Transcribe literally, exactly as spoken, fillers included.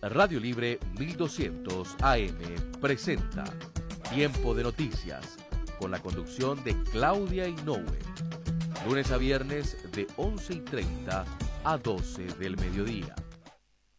Radio Libre mil doscientos A M presenta Tiempo de Noticias con la conducción de Claudia Inoue. Lunes a viernes de once y treinta a doce del mediodía.